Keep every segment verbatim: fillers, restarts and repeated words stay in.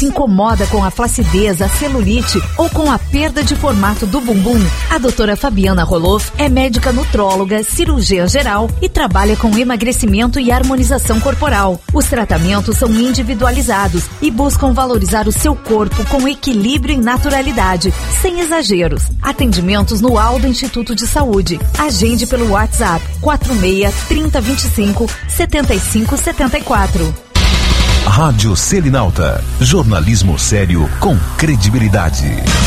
Se incomoda com a flacidez, a celulite ou com a perda de formato do bumbum? A doutora Fabiana Roloff é médica nutróloga, cirurgia geral e trabalha com emagrecimento e harmonização corporal. Os tratamentos são individualizados e buscam valorizar o seu corpo com equilíbrio e naturalidade, sem exageros. Atendimentos no Aldo Instituto de Saúde. Agende pelo WhatsApp quatro seis, trinta, vinte e cinco, setenta e cinco, setenta e quatro. Rádio Selinalta, jornalismo sério com credibilidade.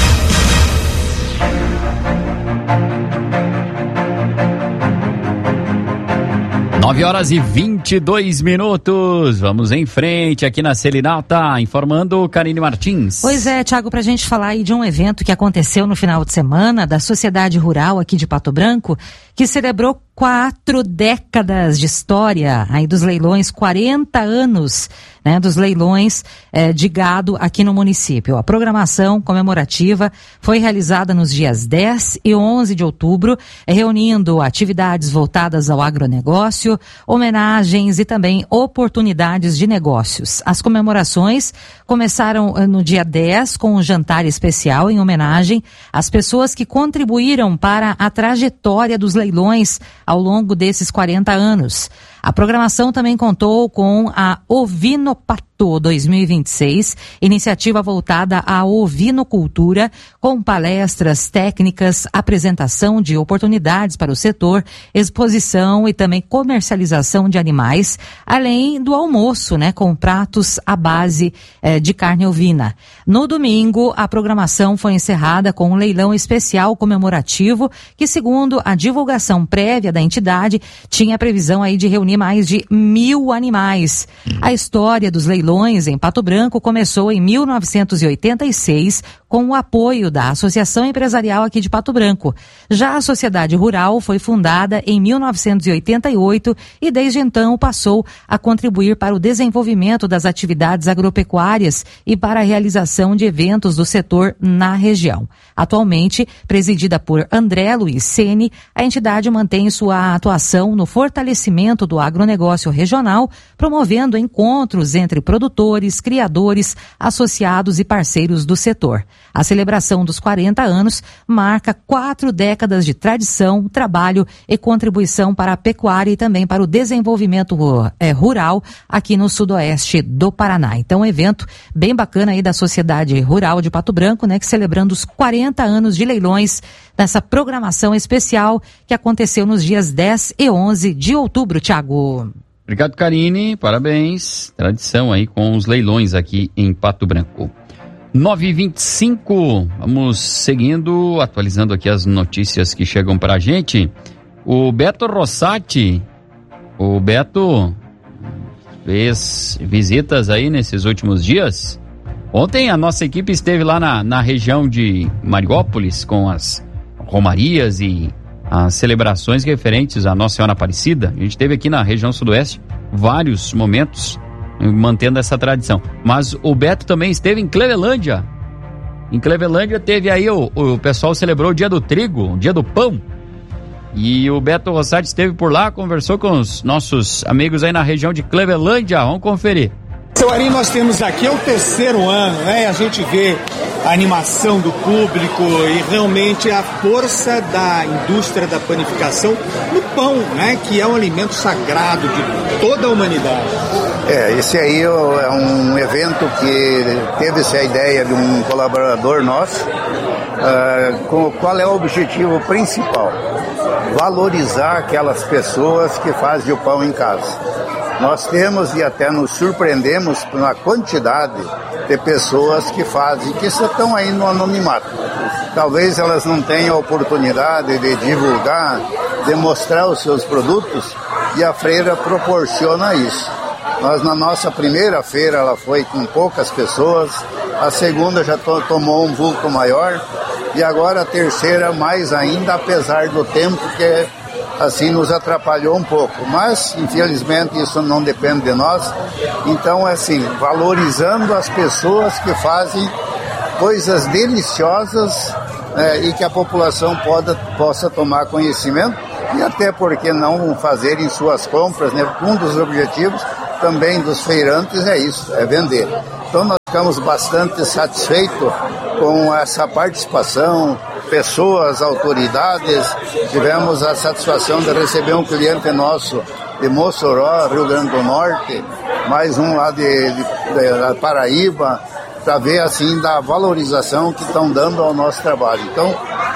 nove horas e vinte e dois minutos. Vamos em frente aqui na Selinalta, informando Karine Martins. Pois é, Thiago, pra gente falar aí de um evento que aconteceu no final de semana da Sociedade Rural aqui de Pato Branco, que celebrou quatro décadas de história aí dos leilões, quarenta anos, né, dos leilões eh, de gado aqui no município. A programação comemorativa foi realizada nos dias dez e onze de outubro, eh, reunindo atividades voltadas ao agronegócio, homenagens e também oportunidades de negócios. As comemorações começaram eh, no dia dez com um jantar especial em homenagem às pessoas que contribuíram para a trajetória dos leilões ao longo desses quarenta anos. A programação também contou com a Ovinopato dois mil e vinte e seis, iniciativa voltada à ovinocultura, com palestras técnicas, apresentação de oportunidades para o setor, exposição e também comercialização de animais, além do almoço, né, com pratos à base eh, de carne ovina. No domingo, a programação foi encerrada com um leilão especial comemorativo que, segundo a divulgação prévia da entidade, tinha previsão aí de reunir mais de mil animais. A história dos leilões em Pato Branco começou em mil novecentos e oitenta e seis com o apoio da Associação Empresarial aqui de Pato Branco. Já a Sociedade Rural foi fundada em mil novecentos e oitenta e oito e desde então passou a contribuir para o desenvolvimento das atividades agropecuárias e para a realização de eventos do setor na região. Atualmente, presidida por André Luiz Ceni, a entidade mantém sua atuação no fortalecimento do agronegócio regional, promovendo encontros entre produtores, criadores, associados e parceiros do setor. A celebração dos quarenta anos marca quatro décadas de tradição, trabalho e contribuição para a pecuária e também para o desenvolvimento é, rural aqui no sudoeste do Paraná. Então, um evento bem bacana aí da Sociedade Rural de Pato Branco, né, que celebrando os quarenta anos de leilões nessa programação especial que aconteceu nos dias dez e onze de outubro, Thiago. Obrigado, Karine, parabéns. Tradição aí com os leilões aqui em Pato Branco. nove e vinte e cinco, vamos seguindo, atualizando aqui as notícias que chegam pra gente. O Beto Rossati, o Beto fez visitas aí nesses últimos dias. Ontem a nossa equipe esteve lá na, na região de Mariópolis com as romarias e as celebrações referentes à Nossa Senhora Aparecida. A gente esteve aqui na região sudoeste vários momentos mantendo essa tradição. Mas o Beto também esteve em Clevelândia. Em Clevelândia teve aí, o, o pessoal celebrou o dia do trigo, o dia do pão. E o Beto Rossati esteve por lá, conversou com os nossos amigos aí na região de Clevelândia. Vamos conferir. Seu Ari, nós temos aqui, é o terceiro ano, né? A gente vê a animação do público e realmente a força da indústria da panificação no pão, né? Que é um alimento sagrado de toda a humanidade. É, esse aí é um evento que teve-se a ideia de um colaborador nosso. Uh, com, qual é o objetivo principal? Valorizar aquelas pessoas que fazem o pão em casa. Nós temos e até nos surpreendemos com a quantidade de pessoas que fazem, que estão aí no anonimato. Talvez elas não tenham a oportunidade de divulgar, de mostrar os seus produtos, e a feira proporciona isso. Nós, na nossa primeira feira, ela foi com poucas pessoas, a segunda já to- tomou um vulto maior, e agora a terceira mais ainda, apesar do tempo que assim nos atrapalhou um pouco, mas infelizmente isso não depende de nós. Então, assim, valorizando as pessoas que fazem coisas deliciosas, né, e que a população pode, possa tomar conhecimento, e até porque não fazerem suas compras, né? Um dos objetivos também dos feirantes é isso, é vender. Então nós ficamos bastante satisfeitos com essa participação, pessoas, autoridades. Tivemos a satisfação de receber um cliente nosso de Mossoró, Rio Grande do Norte, mais um lá de, de, de Paraíba, para ver assim da valorização que estão dando ao nosso trabalho. Então,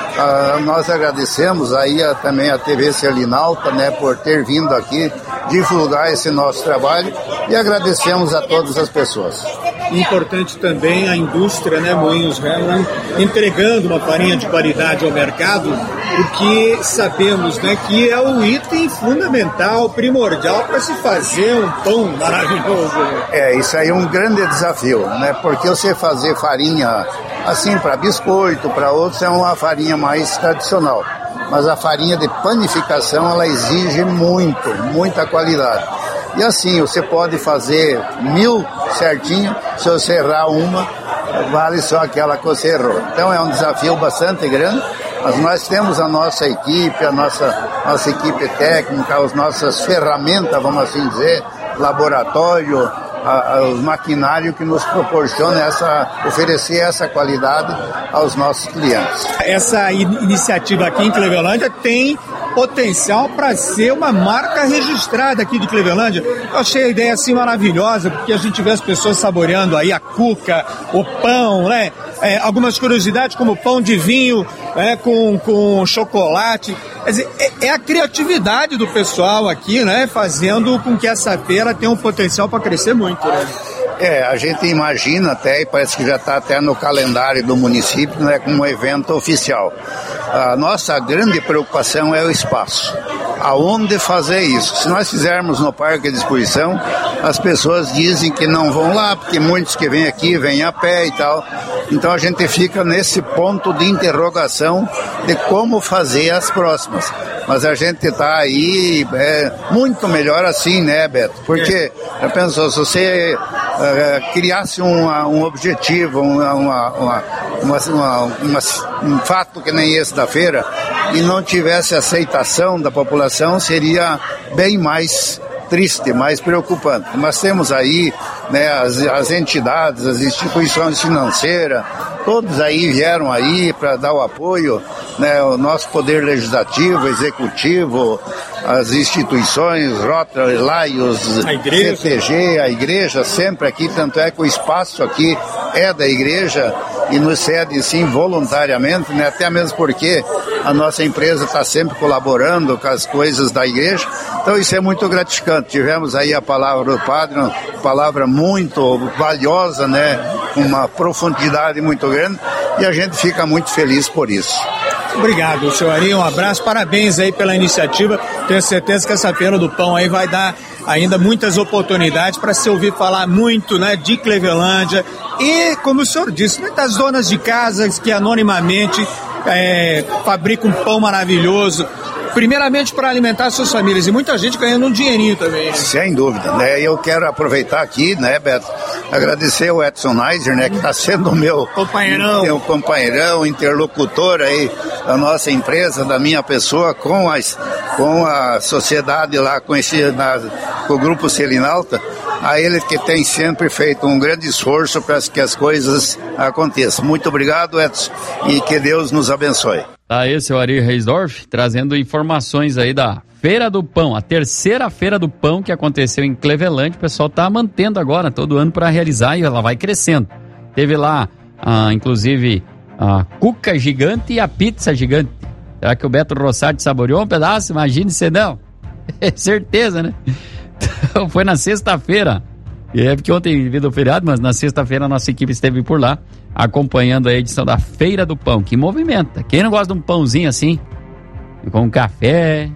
uh, nós agradecemos aí a, também a T V Selinalta, né, por ter vindo aqui divulgar esse nosso trabalho, e agradecemos a todas as pessoas. Importante também a indústria, né, Moinhos Hermann, entregando uma farinha de qualidade ao mercado, porque sabemos, né, que é o item fundamental, primordial para se fazer um pão maravilhoso. É, isso aí é um grande desafio, né, porque você fazer farinha assim para biscoito, para outros é uma farinha mais tradicional, mas a farinha de panificação ela exige muito, muita qualidade. E assim, você pode fazer mil certinho, se você errar uma, vale só aquela que você errou. Então é um desafio bastante grande, mas nós temos a nossa equipe, a nossa, nossa equipe técnica, as nossas ferramentas, vamos assim dizer, laboratório, a, a, os maquinários que nos proporcionam essa, oferecer essa qualidade aos nossos clientes. Essa in- iniciativa aqui em Clevelândia tem potencial para ser uma marca registrada aqui de Clevelândia. Eu achei a ideia assim maravilhosa, porque a gente vê as pessoas saboreando aí a cuca, o pão, né? É, algumas curiosidades como pão de vinho, né, com, com chocolate. Quer dizer, é, é a criatividade do pessoal aqui, né, fazendo com que essa feira tenha um potencial para crescer muito, né? É, a gente imagina até, e parece que já está até no calendário do município, né, como um evento oficial. A nossa grande preocupação é o espaço. Aonde fazer isso? Se nós fizermos no Parque de Exposição, as pessoas dizem que não vão lá, porque muitos que vêm aqui vêm a pé e tal. Então a gente fica nesse ponto de interrogação de como fazer as próximas. Mas a gente está aí, é muito melhor assim, né, Beto? Porque, eu penso, se você uh, criasse uma, um objetivo, uma, uma, uma, uma, uma, um fato que nem esse da feira, e não tivesse aceitação da população, seria bem mais triste, mais preocupante. Nós temos aí, né, as, as entidades, as instituições financeiras, todos aí vieram aí para dar o apoio, né, o nosso poder legislativo, executivo, as instituições, Rotary, Lions, C T G, a igreja sempre aqui, tanto é que o espaço aqui é da igreja e nos cede sim voluntariamente, né, até mesmo porque a nossa empresa está sempre colaborando com as coisas da igreja, então isso é muito gratificante. Tivemos aí a palavra do padre, uma palavra muito valiosa, né, uma profundidade muito grande, e a gente fica muito feliz por isso. Obrigado, senhor Ari, um abraço, parabéns aí pela iniciativa. Tenho certeza que essa feira do pão aí vai dar ainda muitas oportunidades para se ouvir falar muito, né, de Clevelândia e, como o senhor disse, né, das donas de casas que anonimamente é, fabricam um pão maravilhoso, primeiramente para alimentar suas famílias, e muita gente ganhando um dinheirinho também. Né? Sem dúvida, né? Eu quero aproveitar aqui, né, Beto, agradecer o Edson Neiser, né, que está sendo o meu companheirão, meu companheirão, interlocutor aí da nossa empresa, da minha pessoa, com, as, com a sociedade lá, com, esse, na, com o Grupo Selinalta, a ele que tem sempre feito um grande esforço para que as coisas aconteçam. Muito obrigado, Edson, e que Deus nos abençoe. Tá aí, seu Ari Reisdorf, trazendo informações aí da Feira do Pão, a terceira Feira do Pão que aconteceu em Clevelândia. O pessoal tá mantendo agora, todo ano, para realizar, e ela vai crescendo. Teve lá, ah, inclusive, a cuca gigante e a pizza gigante. Será que o Beto Rossati saboreou um pedaço? Imagine se não. É certeza, né? Então, foi na sexta-feira. E é porque ontem devido ao feriado, mas na sexta-feira a nossa equipe esteve por lá, acompanhando a edição da Feira do Pão, que movimenta. Quem não gosta de um pãozinho assim, com café,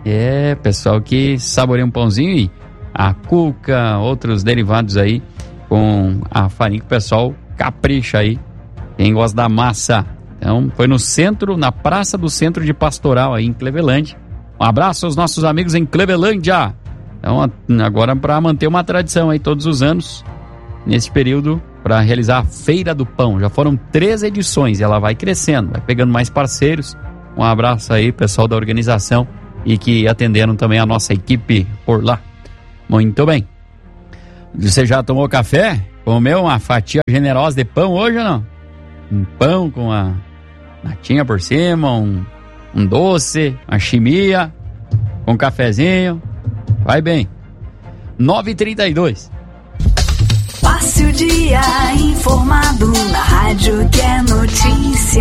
é pessoal que saboreia um pãozinho, e a cuca, outros derivados aí, com a farinha que o pessoal capricha aí, quem gosta da massa. Então, foi no centro, na Praça do Centro de Pastoral aí em Clevelândia. Um abraço aos nossos amigos em Clevelândia. Então, agora para manter uma tradição aí todos os anos, nesse período, para realizar a Feira do Pão. Já foram três edições e ela vai crescendo, vai pegando mais parceiros. Um abraço aí, pessoal da organização, e que atenderam também a nossa equipe por lá. Muito bem. Você já tomou café? Comeu uma fatia generosa de pão hoje ou não? Um pão com a natinha por cima, um, um doce, uma chimia, com um cafezinho. Vai bem. nove e trinta e dois. Passe o dia informado na rádio que é notícia.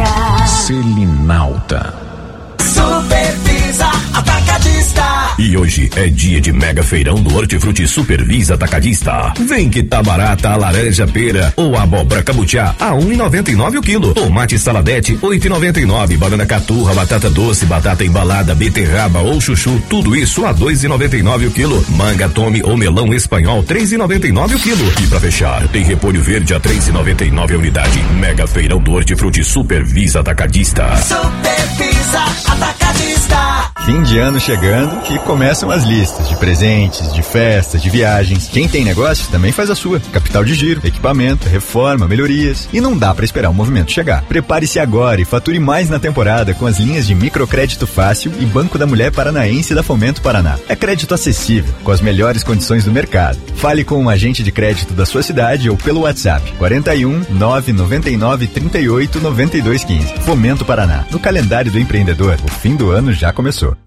Selinalta. Supervisa Atacadista. E hoje é dia de mega feirão do Hortifruti Supervisa Atacadista. Vem que tá barata a laranja pera ou a abóbora cabutiá a um real e noventa e nove o quilo. Tomate saladete oito reais e noventa e nove. Banana caturra, batata doce, batata embalada, beterraba ou chuchu, tudo isso a dois reais e noventa e nove o quilo. Manga tome ou melão espanhol três reais e noventa e nove o quilo. E pra fechar, tem repolho verde a três reais e noventa e nove a unidade. Mega feirão do Hortifruti Supervisa Atacadista. Supervisa Atacadista. Fim de ano chegando e começam as listas de presentes, de festas, de viagens. Quem tem negócio também faz a sua. Capital de giro, equipamento, reforma, melhorias. E não dá para esperar o movimento chegar. Prepare-se agora e fature mais na temporada com as linhas de microcrédito fácil e Banco da Mulher Paranaense da Fomento Paraná. É crédito acessível, com as melhores condições do mercado. Fale com um agente de crédito da sua cidade ou pelo WhatsApp quarenta e um, nove noventa e nove, trinta e oito, noventa e dois, quinze. Fomento Paraná. No calendário do empreendedor, o fim do ano já começou.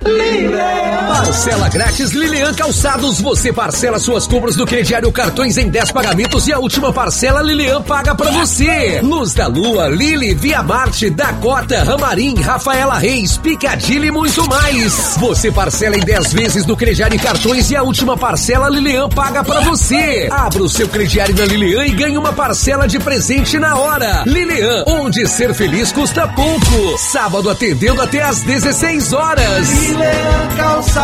Parcela grátis Lilian Calçados. Você parcela suas compras do crediário Cartões em dez pagamentos e a última parcela Lilian paga pra você. Luz da Lua, Lili, Via Marte, Dakota, Ramarim, Rafaela Reis, Picadilly e muito mais. Você parcela em dez vezes no crediário Cartões e a última parcela Lilian paga pra você. Abra o seu crediário na Lilian e ganhe uma parcela de presente na hora. Lilian, onde ser feliz custa pouco. Sábado atendendo até às dezesseis horas. Lilian Calçados.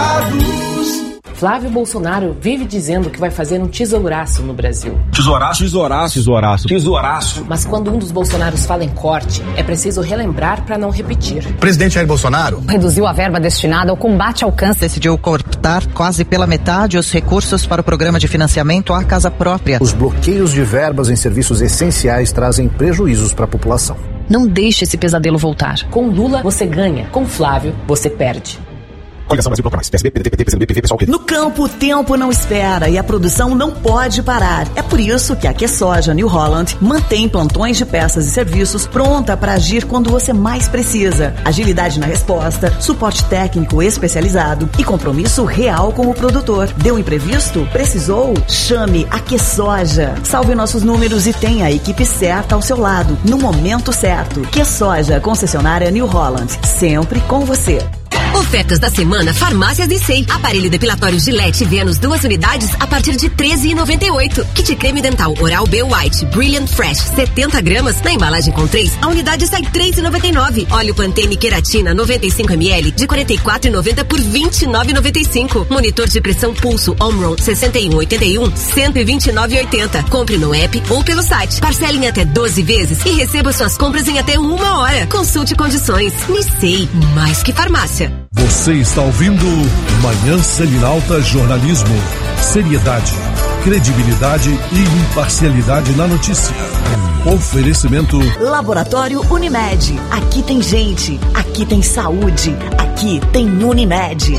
Flávio Bolsonaro vive dizendo que vai fazer um tesouraço no Brasil. Tesouraço? Tesouraço. Tesouraço. Tesouraço. Mas quando um dos Bolsonaros fala em corte, é preciso relembrar para não repetir. O presidente Jair Bolsonaro reduziu a verba destinada ao combate ao câncer. Decidiu cortar quase pela metade os recursos para o programa de financiamento à casa própria. Os bloqueios de verbas em serviços essenciais trazem prejuízos para a população. Não deixe esse pesadelo voltar. Com Lula, você ganha. Com Flávio, você perde. Coligação Brasil Proclamais, P S B, P D T, P C B, P V, pessoal. No campo, o tempo não espera e a produção não pode parar. É por isso que a QSoja New Holland mantém plantões de peças e serviços pronta para agir quando você mais precisa. Agilidade na resposta, suporte técnico especializado e compromisso real com o produtor. Deu imprevisto? Precisou? Chame a QSoja. Salve nossos números e tenha a equipe certa ao seu lado, no momento certo. QSoja, concessionária New Holland, sempre com você. Ofertas da semana Farmácias e Sei. Aparelho depilatório Gillette Venus, duas unidades a partir de treze reais e noventa e oito centavos. Kit creme dental Oral B White Brilliant Fresh setenta gramas. Na embalagem com três, a unidade sai três reais e noventa e nove centavos. Óleo Pantene Queratina noventa e cinco mililitros de quarenta e quatro reais e noventa centavos por vinte e nove reais e noventa e cinco centavos. Monitor de pressão Pulso Omron sessenta e um oitenta e um, cento e vinte e nove reais e oitenta centavos. Compre no app ou pelo site. Parcele em até doze vezes e receba suas compras em até uma hora. Consulte condições. Nissei, mais que farmácia. Você está ouvindo Manhã Selinalta Jornalismo. Seriedade, credibilidade e imparcialidade na notícia. Oferecimento Laboratório Unimed. Aqui tem gente, aqui tem saúde, aqui tem Unimed.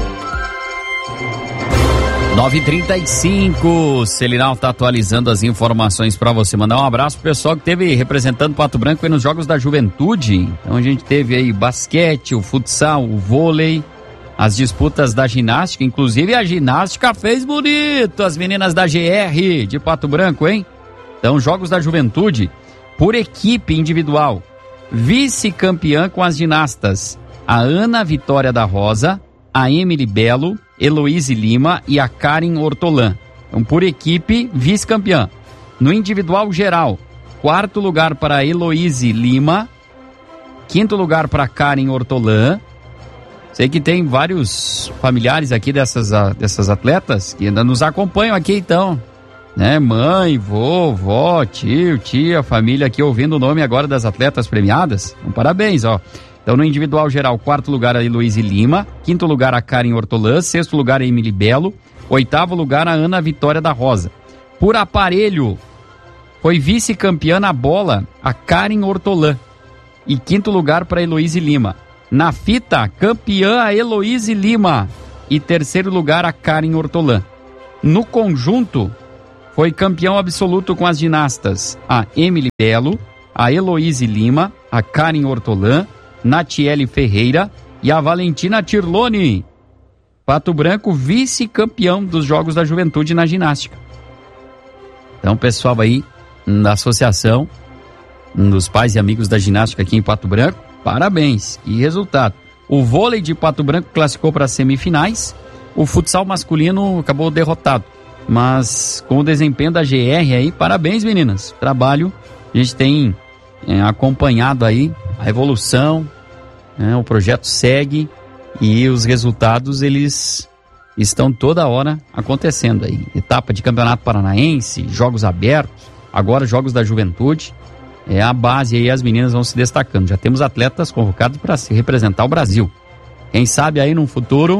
nove e trinta e cinco, Selinal está atualizando as informações para você. Mandar um abraço pro pessoal que teve representando Pato Branco aí nos Jogos da Juventude. Então a gente teve aí basquete, o futsal, o vôlei, as disputas da ginástica, inclusive a ginástica fez bonito, as meninas da G R de Pato Branco, hein? Então, Jogos da Juventude, por equipe individual, vice-campeã com as ginastas, a Ana Vitória da Rosa, a Emily Belo, Heloíse Lima e a Karen Hortolã. Então, por equipe, vice-campeã. No individual geral, quarto lugar para a Heloíse Lima, quinto lugar para a Karen Hortolã. Sei que tem vários familiares aqui dessas, dessas atletas que ainda nos acompanham aqui, então, né? Mãe, vô, vó, tio, tia, família aqui ouvindo o nome agora das atletas premiadas. Então, parabéns, ó. Então, no individual geral, quarto lugar a Heloíse Lima, quinto lugar a Karen Hortolã, sexto lugar a Emily Belo, oitavo lugar a Ana Vitória da Rosa. Por aparelho, foi vice-campeã na bola a Karen Hortolã e quinto lugar para a Heloíse Lima. Na fita, campeã a Heloíse Lima e terceiro lugar a Karen Hortolã. No conjunto, foi campeão absoluto com as ginastas a Emily Belo, a Heloíse Lima, a Karen Hortolã, Natiele Ferreira e a Valentina Tirlone. Pato Branco, vice-campeão dos Jogos da Juventude na ginástica. Então, pessoal aí da associação, dos pais e amigos da ginástica aqui em Pato Branco, parabéns, que resultado. O vôlei de Pato Branco classificou para as semifinais, o futsal masculino acabou derrotado, mas com o desempenho da G R aí, parabéns meninas, trabalho, a gente tem é, acompanhado aí a evolução, né, o projeto segue e os resultados eles estão toda hora acontecendo aí, etapa de Campeonato Paranaense, Jogos Abertos, agora Jogos da Juventude. É a base aí, as meninas vão se destacando. Já temos atletas convocados para se representar o Brasil. Quem sabe aí no futuro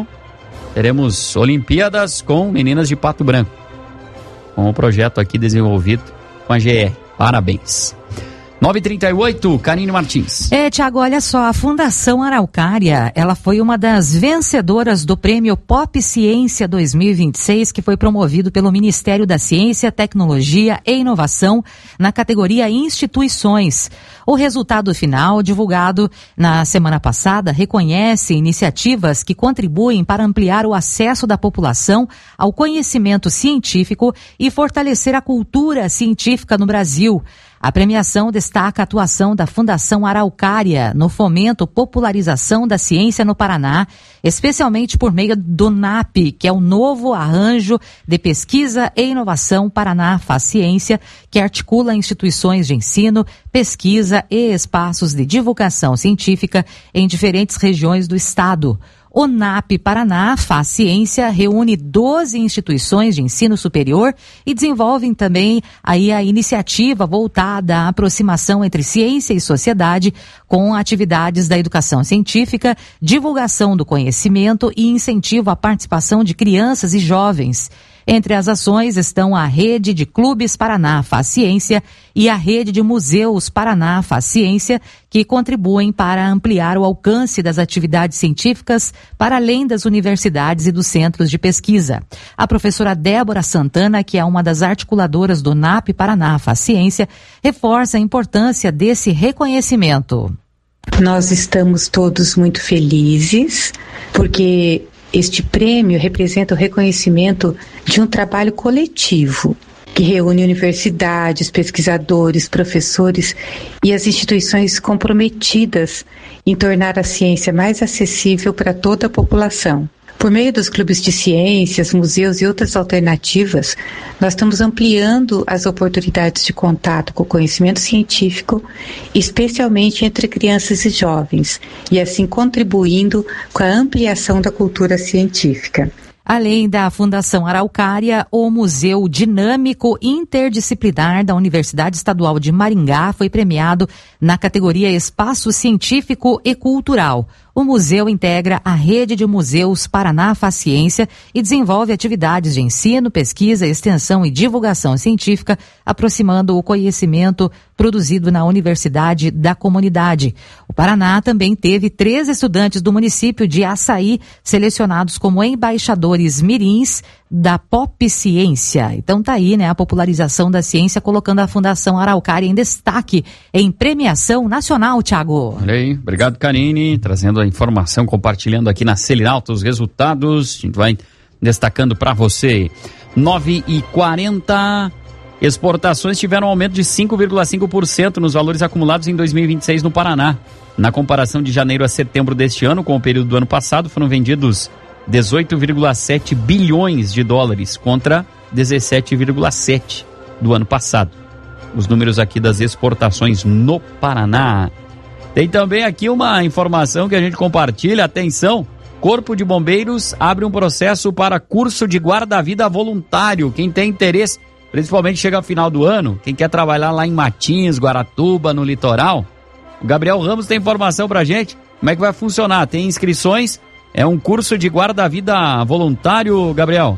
teremos Olimpíadas com meninas de Pato Branco. Com o projeto aqui desenvolvido com a G R. Parabéns. nove e trinta e oito, Karine Martins. É, Tiago, olha só, a Fundação Araucária, ela foi uma das vencedoras do Prêmio Pop Ciência dois mil e vinte e seis, que foi promovido pelo Ministério da Ciência, Tecnologia e Inovação na categoria Instituições. O resultado final, divulgado na semana passada, reconhece iniciativas que contribuem para ampliar o acesso da população ao conhecimento científico e fortalecer a cultura científica no Brasil. A premiação destaca a atuação da Fundação Araucária no fomento, popularização da ciência no Paraná, especialmente por meio do N A P, que é o novo arranjo de pesquisa e inovação Paraná Faz Ciência, que articula instituições de ensino, pesquisa e espaços de divulgação científica em diferentes regiões do estado. O N A P Paraná Faz Ciência reúne doze instituições de ensino superior e desenvolvem também aí a iniciativa voltada à aproximação entre ciência e sociedade com atividades da educação científica, divulgação do conhecimento e incentivo à participação de crianças e jovens. Entre as ações estão a Rede de Clubes Paraná Faz Ciência e a Rede de Museus Paraná Faz Ciência, que contribuem para ampliar o alcance das atividades científicas para além das universidades e dos centros de pesquisa. A professora Débora Santana, que é uma das articuladoras do N A P Paraná Faz Ciência, reforça a importância desse reconhecimento. Nós estamos todos muito felizes, porque este prêmio representa o reconhecimento de um trabalho coletivo que reúne universidades, pesquisadores, professores e as instituições comprometidas em tornar a ciência mais acessível para toda a população. Por meio dos clubes de ciências, museus e outras alternativas, nós estamos ampliando as oportunidades de contato com o conhecimento científico, especialmente entre crianças e jovens, e assim contribuindo com a ampliação da cultura científica. Além da Fundação Araucária, o Museu Dinâmico Interdisciplinar da Universidade Estadual de Maringá foi premiado na categoria Espaço Científico e Cultural. O museu integra a Rede de Museus Paraná Faz Ciência e desenvolve atividades de ensino, pesquisa, extensão e divulgação científica, aproximando o conhecimento produzido na universidade da comunidade. O Paraná também teve três estudantes do município de Açaí selecionados como embaixadores mirins da Pop Ciência. Então tá aí, né, a popularização da ciência, colocando a Fundação Araucária em destaque em premiação nacional, Thiago. Olha aí, obrigado, Karine, trazendo a informação, compartilhando aqui na Selinalta os resultados, a gente vai destacando para você. nove e quarenta, exportações tiveram um aumento de cinco vírgula cinco por cento nos valores acumulados em dois mil e vinte e seis no Paraná. Na comparação de janeiro a setembro deste ano, com o período do ano passado, foram vendidos dezoito vírgula sete bilhões de dólares contra dezessete vírgula sete do ano passado. Os números aqui das exportações no Paraná. Tem também aqui uma informação que a gente compartilha. Atenção, Corpo de Bombeiros abre um processo para curso de guarda-vida voluntário. Quem tem interesse, principalmente chega ao final do ano, quem quer trabalhar lá em Matins, Guaratuba, no litoral, o Gabriel Ramos tem informação pra gente. Como é que vai funcionar? Tem inscrições? É um curso de guarda-vida voluntário, Gabriel?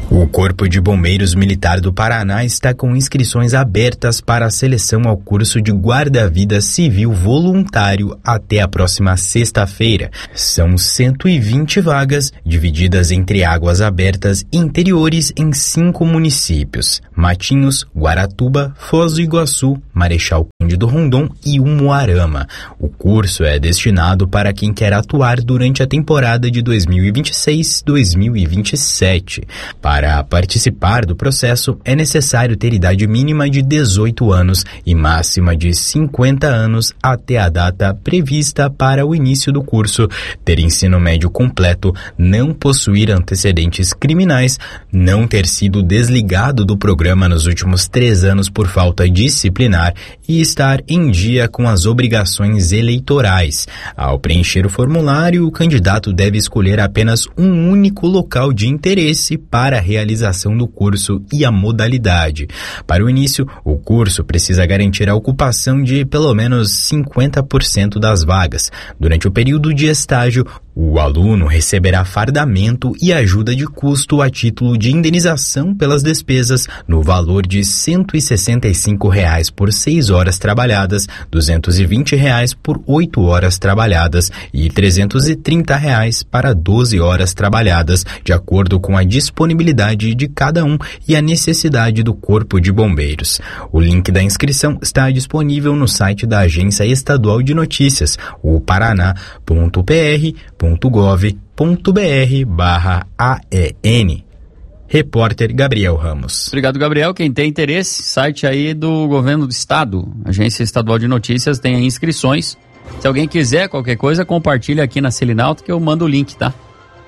O Corpo de Bombeiros Militar do Paraná está com inscrições abertas para a seleção ao curso de guarda-vida civil voluntário até a próxima sexta-feira. São cento e vinte vagas, divididas entre águas abertas e interiores em cinco municípios: Matinhos, Guaratuba, Foz do Iguaçu, Marechal Cândido Rondon e Umuarama. O curso é destinado para quem quer atuar durante a temporada de dois mil e vinte e seis a dois mil e vinte e sete. Para participar do processo, é necessário ter idade mínima de dezoito anos e máxima de cinquenta anos até a data prevista para o início do curso, ter ensino médio completo, não possuir antecedentes criminais, não ter sido desligado do programa nos últimos três anos por falta disciplinar e estar em dia com as obrigações eleitorais. Ao preencher o formulário, o candidato deve escolher apenas um único local de interesse para a realização do curso e a modalidade. Para o início, o curso precisa garantir a ocupação de pelo menos cinquenta por cento das vagas. Durante o período de estágio, o aluno receberá fardamento e ajuda de custo a título de indenização pelas despesas no valor de cento e sessenta e cinco reais por seis horas trabalhadas, duzentos e vinte reais por oito horas trabalhadas e trezentos e trinta reais para doze horas trabalhadas, de acordo com a disponibilidade de cada um e a necessidade do Corpo de Bombeiros. O link da inscrição está disponível no site da Agência Estadual de Notícias, o paraná ponto p r ponto gov ponto b r barra A E N. Repórter Gabriel Ramos. Obrigado, Gabriel. Quem tem interesse, site aí do Governo do Estado, Agência Estadual de Notícias, tem aí inscrições. Se alguém quiser qualquer coisa, compartilha aqui na Selinalta que eu mando o link, tá?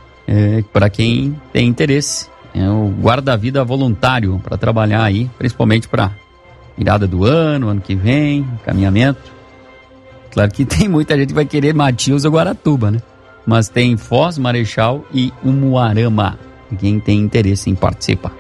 É, para quem tem interesse. É o guarda-vida voluntário para trabalhar aí, principalmente para virada do ano, ano que vem, encaminhamento. Claro que tem muita gente que vai querer Matinhos ou Guaratuba, né? Mas tem Foz, Marechal e Umuarama. Quem tem interesse em participar.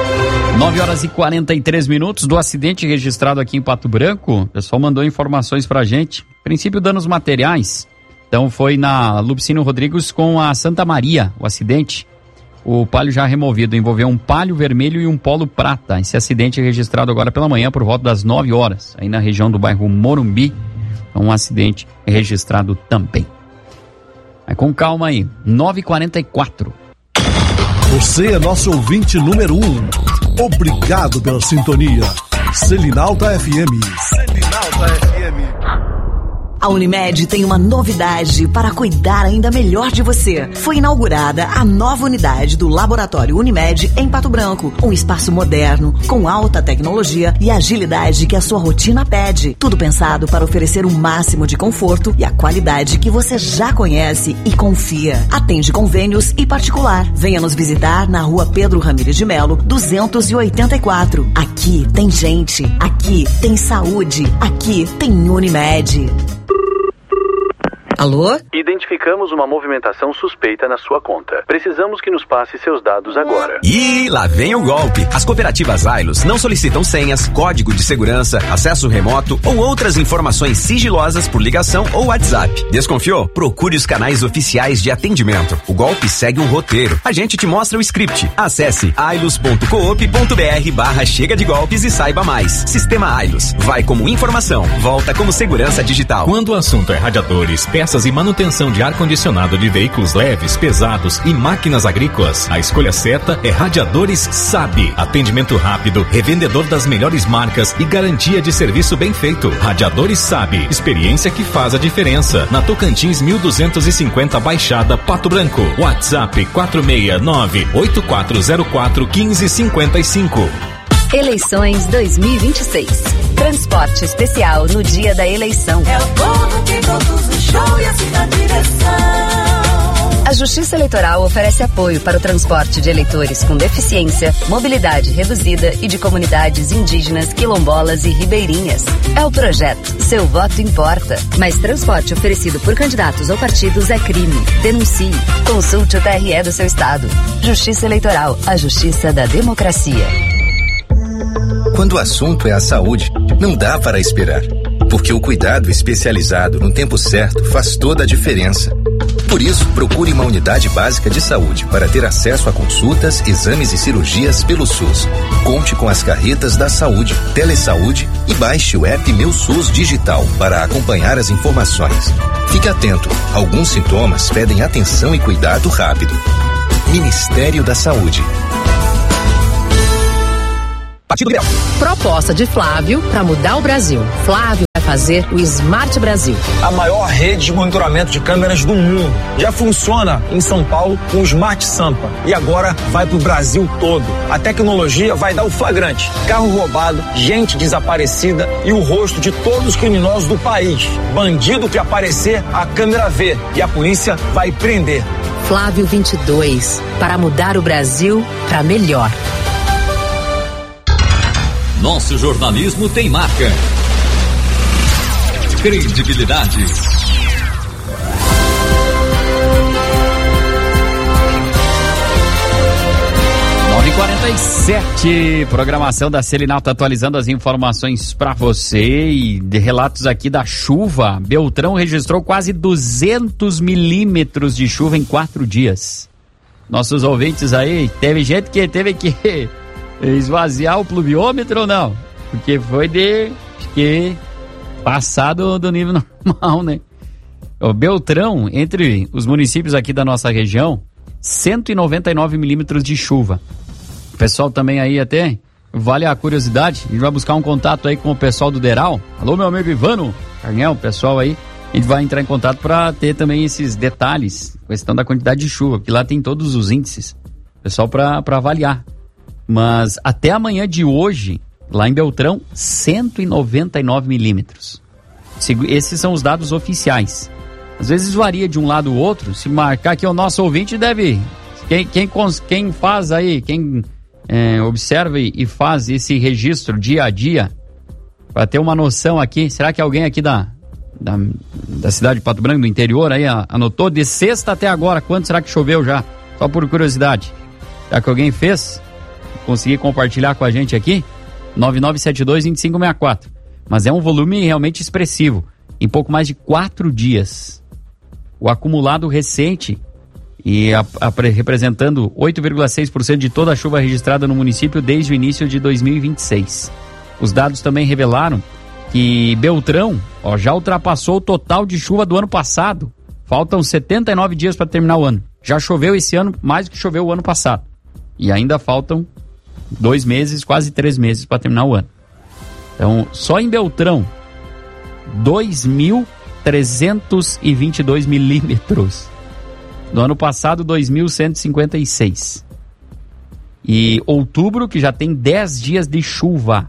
nove horas e quarenta e três minutos do acidente registrado aqui em Pato Branco. O pessoal mandou informações pra gente. Princípio, danos materiais. Então foi na Lupicínio Rodrigues com a Santa Maria, o acidente. O Palio já removido envolveu um Palio vermelho e um Polo prata. Esse acidente é registrado agora pela manhã por volta das nove horas, aí na região do bairro Morumbi. Então, um acidente é registrado também. Mas com calma aí, nove e quarenta e quatro. Você é nosso ouvinte número um. Obrigado pela sintonia. Selinalta F M. Selinalta F M. A Unimed tem uma novidade para cuidar ainda melhor de você. Foi inaugurada a nova unidade do Laboratório Unimed em Pato Branco. Um espaço moderno, com alta tecnologia e agilidade que a sua rotina pede. Tudo pensado para oferecer o máximo de conforto e a qualidade que você já conhece e confia. Atende convênios e particular. Venha nos visitar na rua Pedro Ramires de Melo, duzentos e oitenta e quatro. Aqui tem gente, aqui tem saúde, aqui tem Unimed. Alô? Identificamos uma movimentação suspeita na sua conta. Precisamos que nos passe seus dados agora. Ih, lá vem o golpe. As cooperativas Ailos não solicitam senhas, código de segurança, acesso remoto ou outras informações sigilosas por ligação ou WhatsApp. Desconfiou? Procure os canais oficiais de atendimento. O golpe segue um roteiro. A gente te mostra o script. Acesse ailos ponto coop ponto br barra chega de golpes e saiba mais. Sistema Ailos. Vai como informação, volta como segurança digital. Quando o assunto é radiadores, peças e manutenção de ar-condicionado de veículos leves, pesados e máquinas agrícolas, a escolha certa é Radiadores Sabe. Atendimento rápido, revendedor das melhores marcas e garantia de serviço bem feito. Radiadores Sabe. Experiência que faz a diferença. Na Tocantins mil duzentos e cinquenta Baixada, Pato Branco. WhatsApp quatro seis nove, oito quatro zero quatro, um cinco cinco cinco. Eleições dois mil e vinte e seis. Transporte especial no dia da eleição. É o povo que conduz o show e assim na direção. A Justiça Eleitoral oferece apoio para o transporte de eleitores com deficiência, mobilidade reduzida e de comunidades indígenas, quilombolas e ribeirinhas. É o projeto Seu Voto Importa. Mas transporte oferecido por candidatos ou partidos é crime. Denuncie. Consulte o T R E do seu estado. Justiça Eleitoral, a justiça da democracia. Quando o assunto é a saúde, não dá para esperar, porque o cuidado especializado no tempo certo faz toda a diferença. Por isso, procure uma unidade básica de saúde para ter acesso a consultas, exames e cirurgias pelo SUS. Conte com as carretas da saúde, Telesaúde e baixe o app Meu SUS Digital para acompanhar as informações. Fique atento, alguns sintomas pedem atenção e cuidado rápido. Ministério da Saúde. Partido Liberal. Proposta de Flávio para mudar o Brasil. Flávio vai fazer o Smart Brasil. A maior rede de monitoramento de câmeras do mundo. Já funciona em São Paulo com o Smart Sampa. E agora vai pro Brasil todo. A tecnologia vai dar o flagrante. Carro roubado, gente desaparecida e o rosto de todos os criminosos do país. Bandido que aparecer, a câmera vê. E a polícia vai prender. Flávio vinte e dois. Para mudar o Brasil para melhor. Nosso jornalismo tem marca. Credibilidade. nove e quarenta e sete, programação da Selinal tá atualizando as informações para você e de relatos aqui da chuva. Beltrão registrou quase duzentos milímetros de chuva em quatro dias. Nossos ouvintes aí, teve gente que teve que esvaziar o pluviômetro ou não? Porque foi de, acho que, passado do nível normal, né? O Beltrão, entre os municípios aqui da nossa região, cento e noventa e nove milímetros de chuva. O pessoal também aí até, vale a curiosidade, a gente vai buscar um contato aí com o pessoal do Deral. Alô, meu amigo Ivano Carnel, pessoal aí, a gente vai entrar em contato para ter também esses detalhes, questão da quantidade de chuva, porque lá tem todos os índices, pessoal para avaliar. Mas até amanhã de hoje, lá em Beltrão, cento e noventa e nove milímetros. Esses são os dados oficiais. Às vezes varia de um lado ou outro. Se marcar aqui o nosso ouvinte deve... Quem, quem, quem faz aí, quem é, observa e faz esse registro dia a dia, para ter uma noção aqui, será que alguém aqui da, da, da cidade de Pato Branco, do interior, aí anotou de sexta até agora, quanto será que choveu já? Só por curiosidade. Será que alguém fez? Conseguir compartilhar com a gente aqui, nove nove sete dois, dois cinco seis quatro. Mas é um volume realmente expressivo, em pouco mais de quatro dias. O acumulado recente, e a, a, representando oito vírgula seis por cento de toda a chuva registrada no município desde o início de dois mil e vinte e seis. Os dados também revelaram que Beltrão ó, já ultrapassou o total de chuva do ano passado. Faltam setenta e nove dias para terminar o ano. Já choveu esse ano mais do que choveu o ano passado. E ainda faltam dois meses, quase três meses para terminar o ano. Então, só em Beltrão, dois mil trezentos e vinte e dois milímetros. No ano passado, dois mil cento e cinquenta e seis. E outubro, que já tem dez dias de chuva.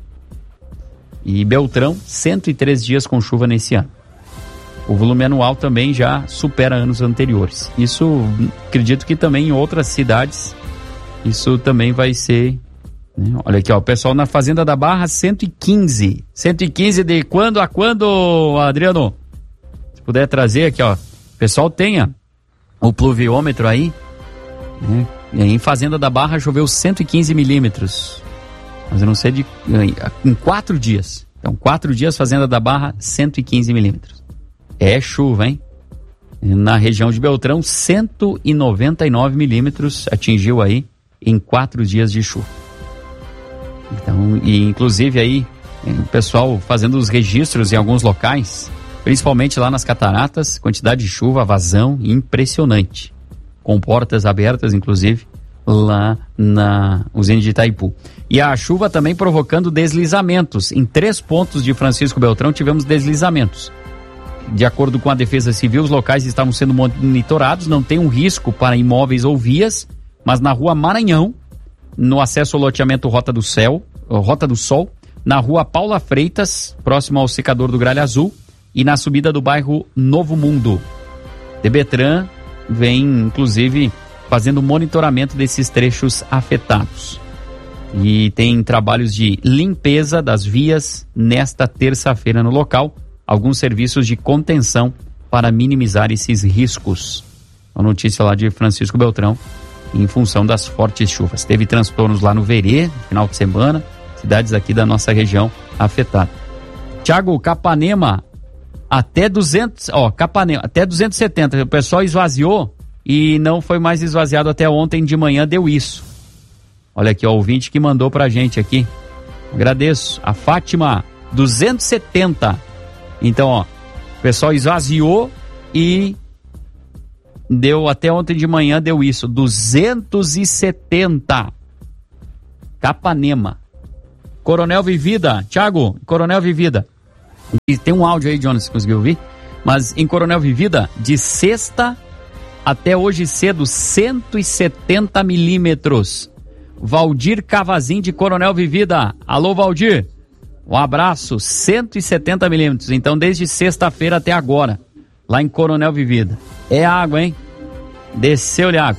E Beltrão, cento e três dias com chuva nesse ano. O volume anual também já supera anos anteriores. Isso, acredito que também em outras cidades... Isso também vai ser, né? Olha aqui, ó, o pessoal na Fazenda da Barra, cento e quinze. cento e quinze de quando a quando, Adriano? Se puder trazer aqui, ó. O pessoal tenha o pluviômetro aí, né? E aí em Fazenda da Barra choveu cento e quinze milímetros. Mas eu não sei de... Em quatro dias. Então, quatro dias, Fazenda da Barra, cento e quinze milímetros. É chuva, hein? Na região de Beltrão, cento e noventa e nove milímetros atingiu aí em quatro dias de chuva. Então, e inclusive aí, o pessoal fazendo os registros em alguns locais, principalmente lá nas cataratas, quantidade de chuva, vazão impressionante. Com portas abertas, inclusive, lá na usina de Itaipu. E a chuva também provocando deslizamentos. Em três pontos de Francisco Beltrão tivemos deslizamentos. De acordo com a Defesa Civil, os locais estavam sendo monitorados, não tem um risco para imóveis ou vias, mas na rua Maranhão, no acesso ao loteamento Rota do Céu, Rota do Sol, na rua Paula Freitas, próximo ao secador do Gralha Azul, e na subida do bairro Novo Mundo. Debetran vem, inclusive, fazendo monitoramento desses trechos afetados. E tem trabalhos de limpeza das vias nesta terça-feira no local, alguns serviços de contenção para minimizar esses riscos. A notícia lá de Francisco Beltrão, em função das fortes chuvas. Teve transtornos lá no Verê, no final de semana, cidades aqui da nossa região afetadas. Tiago, Capanema até duzentos, ó, Capanema, até duzentos e setenta. O pessoal esvaziou e não foi mais esvaziado até ontem de manhã, deu isso. Olha aqui, ó, o ouvinte que mandou pra gente aqui. Agradeço. A Fátima, duzentos e setenta. Então, ó, o pessoal esvaziou e deu até ontem de manhã, deu isso. duzentos e setenta. Capanema. Coronel Vivida, Thiago, Coronel Vivida. E tem um áudio aí, Jonas, você conseguiu ouvir? Mas em Coronel Vivida, de sexta até hoje cedo, cento e setenta milímetros. Valdir Cavazin de Coronel Vivida. Alô, Valdir. Um abraço, cento e setenta milímetros. Então, desde sexta-feira até agora, lá em Coronel Vivida. É água, hein? Desceu-lhe água.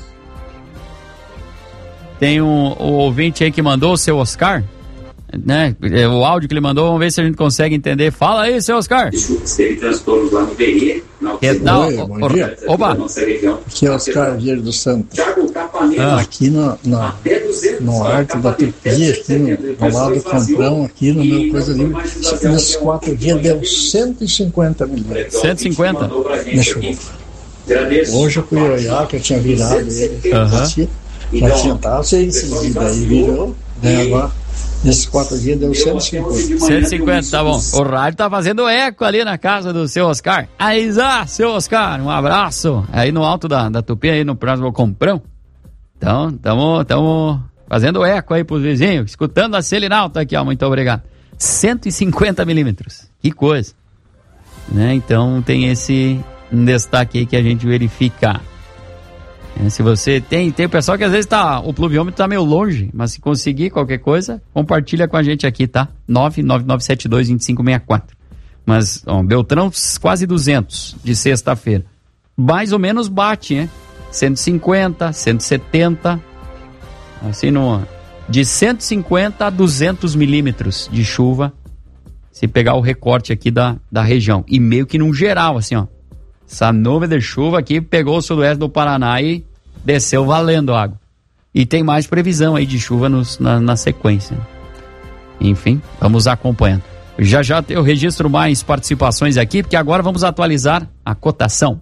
Tem um, um ouvinte aí que mandou, o seu Oscar, né? O áudio que ele mandou, vamos ver se a gente consegue entender. Fala aí, seu Oscar. Teve transtornos lá no B I. Que tal? Oi, bom dia. Opa. Aqui é Oscar Vieira dos Santos. Ah. Aqui no, no, no Arte da Turquia, aqui no, no lado do Camprão, aqui no meu Coisa Livre, nesses quatro dias deu cento e cinquenta milhões. cento e cinquenta? Na chuva. Hoje eu fui olhar, que eu tinha virado ele. Aham. Já tinha estado sem seguida, aí virou, né, agora. Nesses quatro dias deu cento e cinquenta. cento e cinquenta, tá bom. O rádio tá fazendo eco ali na casa do seu Oscar. Aí, ah, seu Oscar, um abraço. Aí no alto da, da Tupi, aí no próximo Comprão. Então, tamo, tamo fazendo eco aí pros vizinhos, escutando a Selinalta aqui, ó. Muito obrigado. cento e cinquenta milímetros. Que coisa. Né? Então, tem esse destaque aí que a gente verifica. É, se você tem, tem pessoal que às vezes tá, o pluviômetro tá meio longe, mas se conseguir qualquer coisa, compartilha com a gente aqui, tá? nove nove nove sete dois dois cinco seis quatro. Mas, ó, Beltrão quase duzentos de sexta-feira. Mais ou menos bate, né? cento e cinquenta, cento e setenta, assim, no, de cento e cinquenta a duzentos milímetros de chuva, se pegar o recorte aqui da, da região. E meio que num geral, assim, ó. Essa nuvem de chuva aqui pegou o sudoeste do Paraná e desceu valendo água. E tem mais previsão aí de chuva nos, na, na sequência. Enfim, vamos acompanhando. Já já eu registro mais participações aqui, porque agora vamos atualizar a cotação.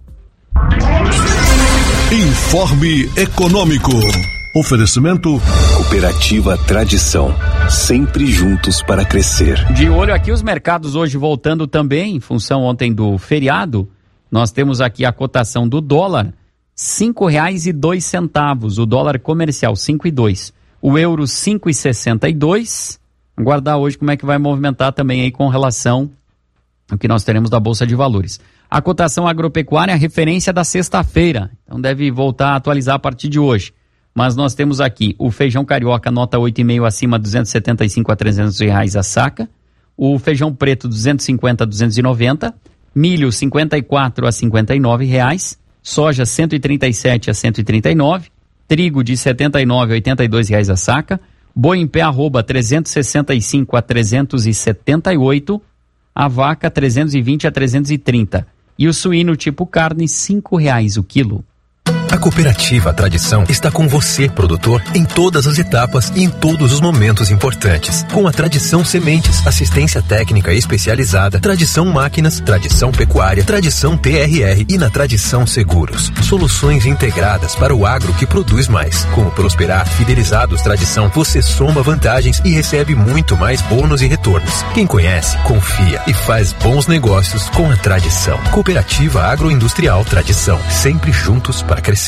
Informe Econômico. Oferecimento Cooperativa Tradição, sempre juntos para crescer. De olho aqui, os mercados hoje voltando também, em função ontem do feriado. Nós temos aqui a cotação do dólar, cinco reais e dois centavos, o dólar comercial cinco e dois, o euro cinco e sessenta e dois. Aguardar hoje como é que vai movimentar também aí com relação ao que nós teremos da Bolsa de Valores. A cotação agropecuária é a referência da sexta-feira, então deve voltar a atualizar a partir de hoje. Mas nós temos aqui o feijão carioca nota oito e meio acima, duzentos e setenta e cinco a trezentos reais a saca, o feijão preto duzentos e cinquenta a duzentos e noventa, milho cinquenta e quatro a cinquenta e nove reais, soja cento e trinta e sete a cento e trinta e nove, trigo de setenta e nove a oitenta e dois reais a saca, boi em pé arroba trezentos e sessenta e cinco a trezentos e setenta e oito, a vaca trezentos e vinte a trezentos e trinta e o suíno tipo carne cinco reais o quilo. A Cooperativa Tradição está com você, produtor, em todas as etapas e em todos os momentos importantes. Com a Tradição Sementes, assistência técnica especializada, Tradição Máquinas, Tradição Pecuária, Tradição T R R e na Tradição Seguros. Soluções integradas para o agro que produz mais. Com o Prosperar Fidelizados Tradição, você soma vantagens e recebe muito mais bônus e retornos. Quem conhece, confia e faz bons negócios com a Tradição. Cooperativa Agroindustrial Tradição, sempre juntos para crescer.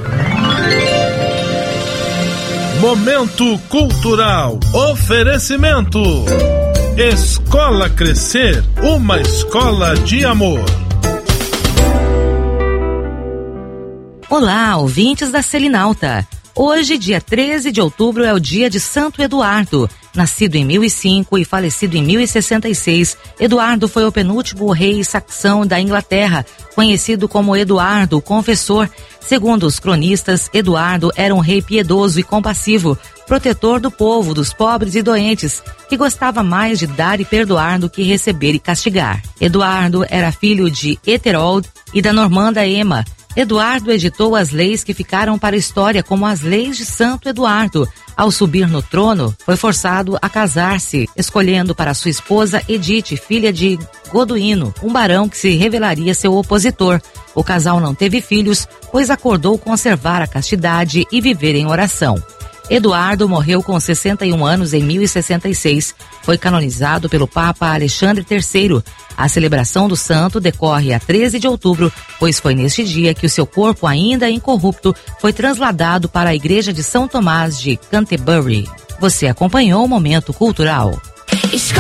Momento Cultural. Oferecimento Escola Crescer, uma escola de amor. Olá, ouvintes da Selinalta. Hoje, dia treze de outubro, é o dia de Santo Eduardo. Nascido em mil e cinco e falecido em mil e sessenta e seis, Eduardo foi o penúltimo rei saxão da Inglaterra, conhecido como Eduardo, o Confessor. Segundo os cronistas, Eduardo era um rei piedoso e compassivo, protetor do povo, dos pobres e doentes, que gostava mais de dar e perdoar do que receber e castigar. Eduardo era filho de Eterold e da normanda Emma, Eduardo editou as leis que ficaram para a história como as leis de Santo Eduardo. Ao subir no trono, foi forçado a casar-se, escolhendo para sua esposa Edith, filha de Goduíno, um barão que se revelaria seu opositor. O casal não teve filhos, pois acordou conservar a castidade e viver em oração. Eduardo morreu com sessenta e um anos em mil e sessenta e seis. Foi canonizado pelo Papa Alexandre terceiro. A celebração do santo decorre a treze de outubro, pois foi neste dia que o seu corpo, ainda incorrupto, foi trasladado para a igreja de São Tomás de Canterbury. Você acompanhou o Momento Cultural.